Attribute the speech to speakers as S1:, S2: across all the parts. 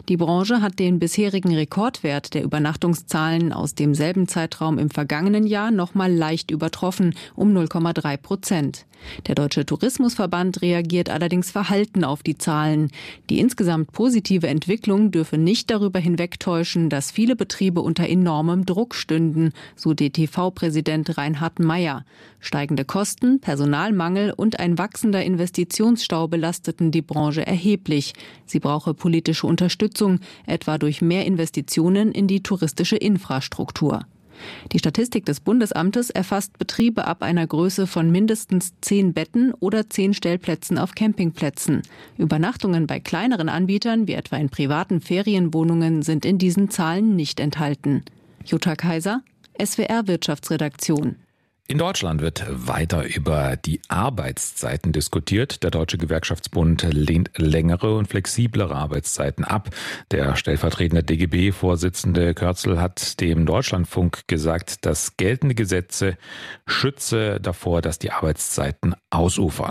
S1: Die Branche hat den bisherigen Rekordwert der Übernachtungszahlen aus demselben Zeitraum im vergangenen Jahr noch mal leicht übertroffen, um 0,3%. Der Deutsche Tourismusverband reagiert allerdings verhalten auf die Zahlen. Die insgesamt positive Entwicklung dürfe nicht darüber hinwegtäuschen, dass viele Betriebe unter enormem Druck stünden, so DTV-Präsident Reinhard Meyer. Steigende Kosten, Personalmangel und ein wachsender Investitionsstau belasteten die Branche erheblich. Sie brauche politische Unterstützung, etwa durch mehr Investitionen in die touristische Infrastruktur. Die Statistik des Bundesamtes erfasst Betriebe ab einer Größe von mindestens 10 Betten oder 10 Stellplätzen auf Campingplätzen. Übernachtungen bei kleineren Anbietern, wie etwa in privaten Ferienwohnungen, sind in diesen Zahlen nicht enthalten. Jutta Kaiser, SWR Wirtschaftsredaktion.
S2: In Deutschland wird weiter über die Arbeitszeiten diskutiert. Der Deutsche Gewerkschaftsbund lehnt längere und flexiblere Arbeitszeiten ab. Der stellvertretende DGB-Vorsitzende Kürzel hat dem Deutschlandfunk gesagt, dass geltende Gesetze schütze davor, dass die Arbeitszeiten ausufern.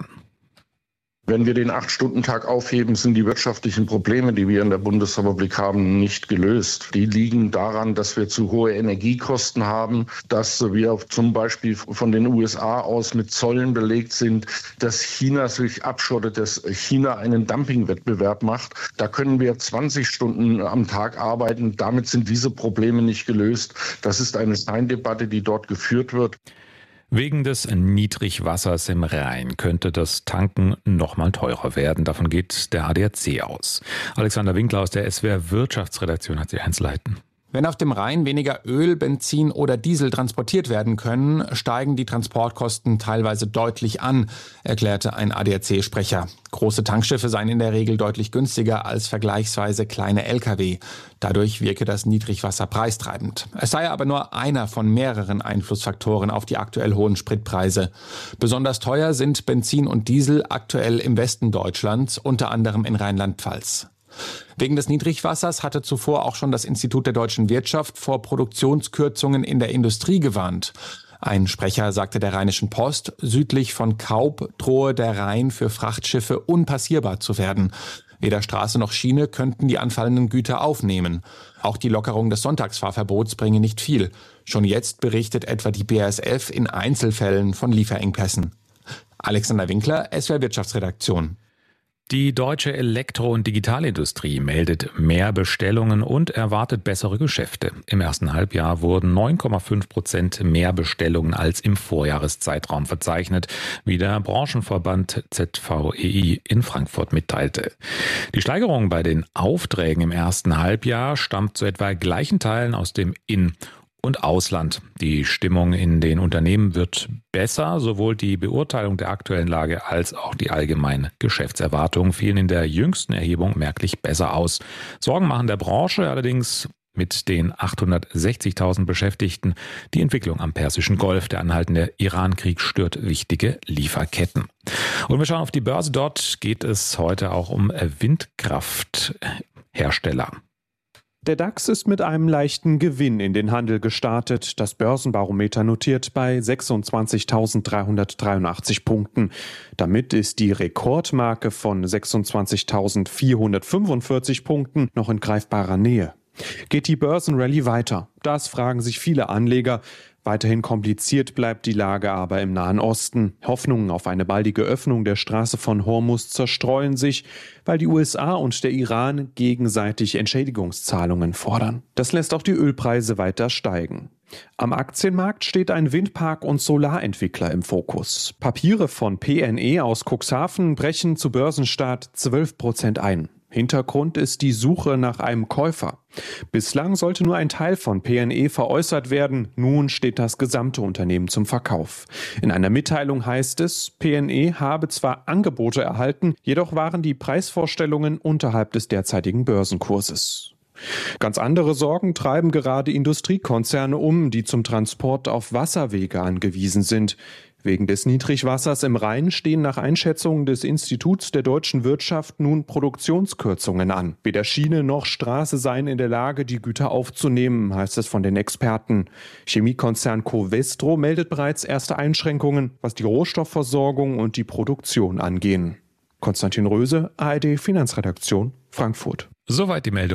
S3: Wenn wir den 8-Stunden-Tag aufheben, sind die wirtschaftlichen Probleme, die wir in der Bundesrepublik haben, nicht gelöst. Die liegen daran, dass wir zu hohe Energiekosten haben, dass wir zum Beispiel von den USA aus mit Zöllen belegt sind, dass China sich abschottet, dass China einen Dumpingwettbewerb macht. Da können wir 20 Stunden am Tag arbeiten. Damit sind diese Probleme nicht gelöst. Das ist eine Scheindebatte, die dort geführt wird.
S2: Wegen des Niedrigwassers im Rhein könnte das Tanken noch mal teurer werden. Davon geht der ADAC aus. Alexander Winkler aus der SWR Wirtschaftsredaktion hat die Einzelheiten.
S4: Wenn auf dem Rhein weniger Öl, Benzin oder Diesel transportiert werden können, steigen die Transportkosten teilweise deutlich an, erklärte ein ADAC-Sprecher. Große Tankschiffe seien in der Regel deutlich günstiger als vergleichsweise kleine Lkw. Dadurch wirke das Niedrigwasser preistreibend. Es sei aber nur einer von mehreren Einflussfaktoren auf die aktuell hohen Spritpreise. Besonders teuer sind Benzin und Diesel aktuell im Westen Deutschlands, unter anderem in Rheinland-Pfalz. Wegen des Niedrigwassers hatte zuvor auch schon das Institut der deutschen Wirtschaft vor Produktionskürzungen in der Industrie gewarnt. Ein Sprecher sagte der Rheinischen Post, südlich von Kaub drohe der Rhein für Frachtschiffe unpassierbar zu werden. Weder Straße noch Schiene könnten die anfallenden Güter aufnehmen. Auch die Lockerung des Sonntagsfahrverbots bringe nicht viel. Schon jetzt berichtet etwa die BASF in Einzelfällen von Lieferengpässen. Alexander Winkler, SWR Wirtschaftsredaktion.
S2: Die deutsche Elektro- und Digitalindustrie meldet mehr Bestellungen und erwartet bessere Geschäfte. Im ersten Halbjahr wurden 9,5% mehr Bestellungen als im Vorjahreszeitraum verzeichnet, wie der Branchenverband ZVEI in Frankfurt mitteilte. Die Steigerung bei den Aufträgen im ersten Halbjahr stammt zu etwa gleichen Teilen aus dem In- und Ausland. Die Stimmung in den Unternehmen wird besser. Sowohl die Beurteilung der aktuellen Lage als auch die allgemeinen Geschäftserwartungen fielen in der jüngsten Erhebung merklich besser aus. Sorgen machen der Branche allerdings mit den 860.000 Beschäftigten die Entwicklung am Persischen Golf. Der anhaltende Iran-Krieg stört wichtige Lieferketten. Und wir schauen auf die Börse. Dort geht es heute auch um Windkrafthersteller.
S5: Der DAX ist mit einem leichten Gewinn in den Handel gestartet. Das Börsenbarometer notiert bei 26.383 Punkten. Damit ist die Rekordmarke von 26.445 Punkten noch in greifbarer Nähe. Geht die Börsenrallye weiter? Das fragen sich viele Anleger. Weiterhin kompliziert bleibt die Lage aber im Nahen Osten. Hoffnungen auf eine baldige Öffnung der Straße von Hormuz zerstreuen sich, weil die USA und der Iran gegenseitig Entschädigungszahlungen fordern. Das lässt auch die Ölpreise weiter steigen. Am Aktienmarkt steht ein Windpark- und Solarentwickler im Fokus. Papiere von PNE aus Cuxhaven brechen zu Börsenstart 12% ein. Hintergrund ist die Suche nach einem Käufer. Bislang sollte nur ein Teil von PNE veräußert werden. Nun steht das gesamte Unternehmen zum Verkauf. In einer Mitteilung heißt es, PNE habe zwar Angebote erhalten, jedoch waren die Preisvorstellungen unterhalb des derzeitigen Börsenkurses. Ganz andere Sorgen treiben gerade Industriekonzerne um, die zum Transport auf Wasserwege angewiesen sind. Wegen des Niedrigwassers im Rhein stehen nach Einschätzungen des Instituts der deutschen Wirtschaft nun Produktionskürzungen an. Weder Schiene noch Straße seien in der Lage, die Güter aufzunehmen, heißt es von den Experten. Chemiekonzern Covestro meldet bereits erste Einschränkungen, was die Rohstoffversorgung und die Produktion angehen. Konstantin Röse, ARD Finanzredaktion, Frankfurt.
S2: Soweit die Meldung.